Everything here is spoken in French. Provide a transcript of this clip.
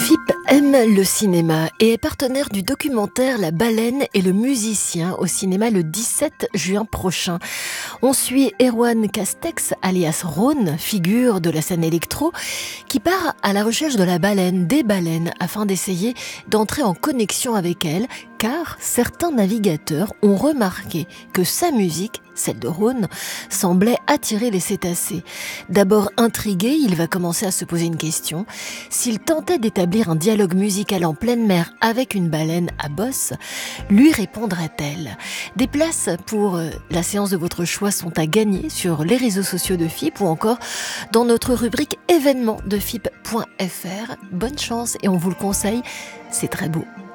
FIP aime le cinéma et est partenaire du documentaire La Baleine et le musicien au cinéma le 17 juin prochain. On suit Erwan Castex, alias Rhône, figure de la scène électro, qui part à la recherche de la baleine, des baleines, afin d'essayer d'entrer en connexion avec elles, car certains navigateurs ont remarqué que sa musique, celle de Rhône, semblait attirer les cétacés. D'abord intrigué, il va commencer à se poser une question. S'il tentait d'établir un dialogue musical en pleine mer avec une baleine à bosse, lui répondrait-elle? Des places pour la séance de votre choix sont à gagner sur les réseaux sociaux de FIP ou encore dans notre rubrique événements de FIP.fr. Bonne chance et on vous le conseille, c'est très beau.